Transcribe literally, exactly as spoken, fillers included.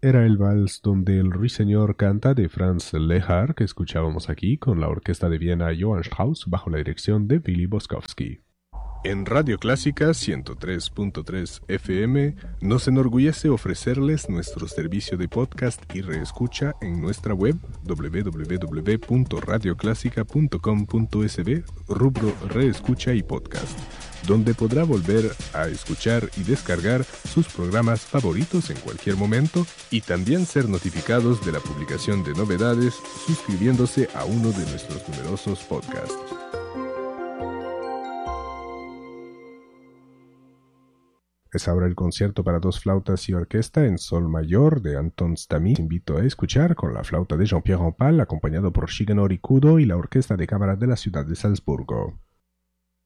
era el vals donde el ruiseñor canta de Franz Lehár, que escuchábamos aquí con la orquesta de Viena Johann Strauss bajo la dirección de Willy Boskowski. En Radio Clásica ciento tres punto tres F M nos enorgullece ofrecerles nuestro servicio de podcast y reescucha en nuestra web doble u doble u doble u punto radio clásica punto com punto es be, rubro Reescucha y Podcast, donde podrá volver a escuchar y descargar sus programas favoritos en cualquier momento y también ser notificados de la publicación de novedades suscribiéndose a uno de nuestros numerosos podcasts. Es ahora el concierto para dos flautas y orquesta en sol mayor de Anton Stamy. Invito a escuchar con la flauta de Jean-Pierre Rampal, acompañado por Shigenori Kudo y la orquesta de cámara de la ciudad de Salzburgo.